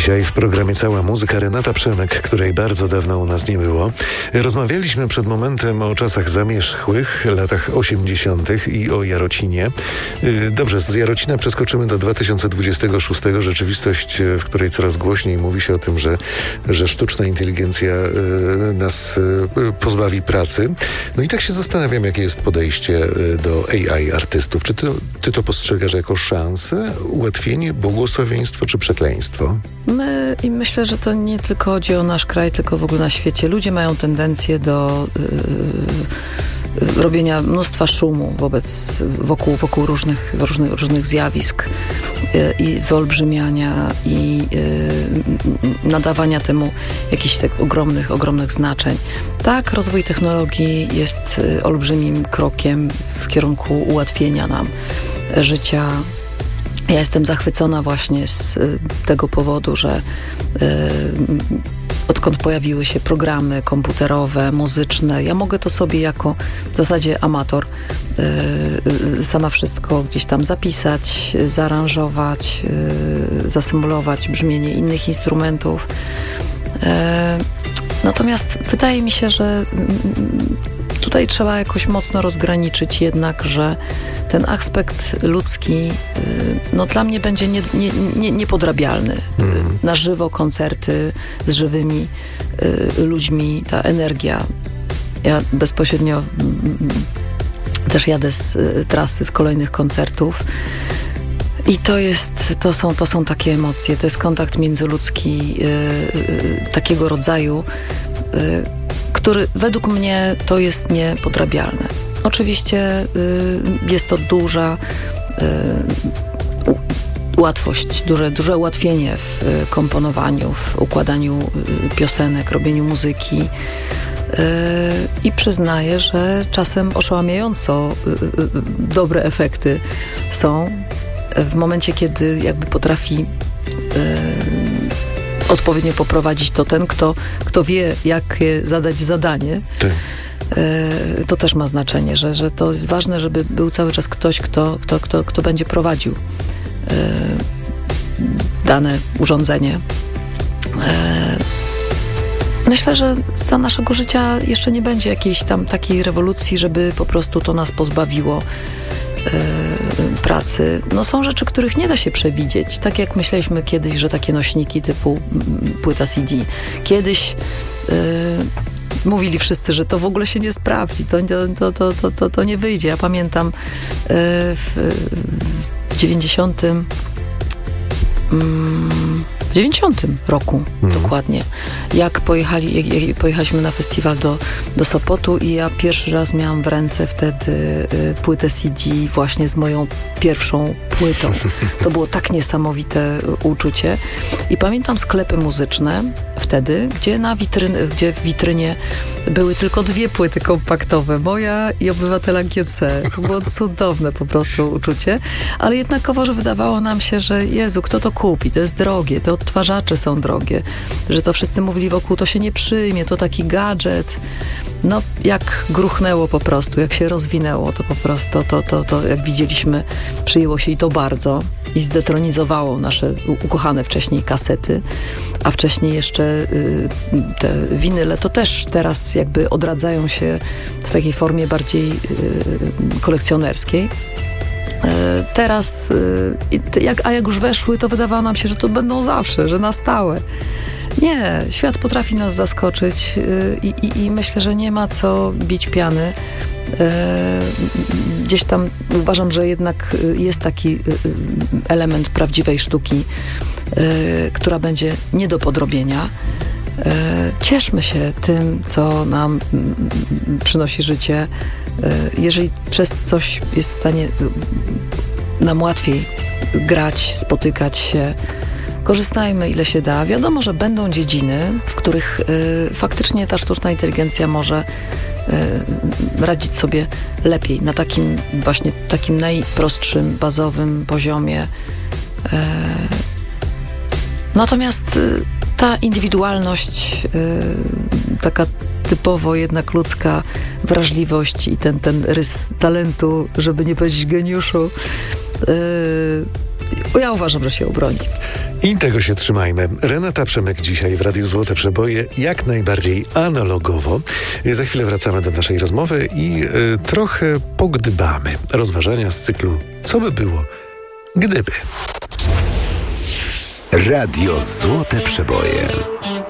Dzisiaj w programie Cała Muzyka Renata Przemek, której bardzo dawno u nas nie było. Rozmawialiśmy przed momentem o czasach zamierzchłych, latach 80. i o Jarocinie. Dobrze, z Jarocina przeskoczymy do 2026. Rzeczywistość, w której coraz głośniej mówi się o tym, że sztuczna inteligencja nas pozbawi pracy. No i tak się zastanawiam, jakie jest podejście do AI artystów. Czy ty to postrzegasz jako szansę, ułatwienie, błogosławieństwo czy przekleństwo? Myślę, że to nie tylko chodzi o nasz kraj, tylko w ogóle na świecie. Ludzie mają tendencję do robienia mnóstwa szumu wokół różnych zjawisk i wyolbrzymiania i nadawania temu jakichś tak ogromnych znaczeń. Tak, rozwój technologii jest olbrzymim krokiem w kierunku ułatwienia nam życia. Ja jestem zachwycona właśnie z tego powodu, że odkąd pojawiły się programy komputerowe, muzyczne, ja mogę to sobie jako w zasadzie amator sama wszystko gdzieś tam zapisać, zaaranżować, zasymulować brzmienie innych instrumentów. Natomiast wydaje mi się, że tutaj trzeba jakoś mocno rozgraniczyć jednak, że ten aspekt ludzki dla mnie będzie niepodrabialny. Na żywo koncerty z żywymi ludźmi, ta energia. Ja bezpośrednio też jadę z trasy, z kolejnych koncertów i to są takie emocje, to jest kontakt międzyludzki takiego rodzaju, który według mnie to jest niepodrabialne. Oczywiście jest to duża łatwość, duże ułatwienie w komponowaniu, w układaniu piosenek, robieniu muzyki i przyznaję, że czasem oszałamiająco dobre efekty są w momencie, kiedy jakby potrafi odpowiednio poprowadzić to ten, kto wie, jakie zadać zadanie. Tak. To też ma znaczenie, że to jest ważne, żeby był cały czas ktoś, kto będzie prowadził dane urządzenie. Myślę, że za naszego życia jeszcze nie będzie jakiejś tam takiej rewolucji, żeby po prostu to nas pozbawiło pracy. Są rzeczy, których nie da się przewidzieć. Tak jak myśleliśmy kiedyś, że takie nośniki typu płyta CD. Kiedyś mówili wszyscy, że to w ogóle się nie sprawdzi. To nie wyjdzie. Ja pamiętam w 90 roku dokładnie, jak pojechaliśmy na festiwal do Sopotu i ja pierwszy raz miałam w ręce wtedy płytę CD właśnie z moją pierwszą płytą. To było tak niesamowite uczucie. I pamiętam sklepy muzyczne wtedy, gdzie w witrynie były tylko 2 płyty kompaktowe, moja i Obywatela GC. To było cudowne po prostu uczucie, ale jednakowo, że wydawało nam się, że Jezu, kto to kupi? To jest drogie, te odtwarzacze są drogie, że to wszyscy mówili wokół, to się nie przyjmie, to taki gadżet. Jak gruchnęło po prostu, jak się rozwinęło, to po prostu to jak widzieliśmy, przyjęło się i to bardzo i zdetronizowało nasze ukochane wcześniej kasety, a wcześniej jeszcze te winyle, to też teraz jakby odradzają się w takiej formie bardziej kolekcjonerskiej. Teraz, jak już weszły, to wydawało nam się, że to będą zawsze, że na stałe. Nie, świat potrafi nas zaskoczyć i myślę, że nie ma co bić piany. Gdzieś tam uważam, że jednak jest taki element prawdziwej sztuki, która będzie nie do podrobienia. Cieszmy się tym, co nam przynosi życie. Jeżeli przez coś jest w stanie nam łatwiej grać, spotykać się, korzystajmy ile się da. Wiadomo, że będą dziedziny, w których faktycznie ta sztuczna inteligencja może radzić sobie lepiej na takim najprostszym, bazowym poziomie. Natomiast ta indywidualność, taka typowo jednak ludzka wrażliwość i ten rys talentu, żeby nie powiedzieć geniuszu, ja uważam, że się obroni. I tego się trzymajmy. Renata Przemek dzisiaj w Radiu Złote Przeboje, jak najbardziej analogowo. Za chwilę wracamy do naszej rozmowy i trochę pogdybamy. Rozważania z cyklu Co by było, gdyby. Radio Złote Przeboje.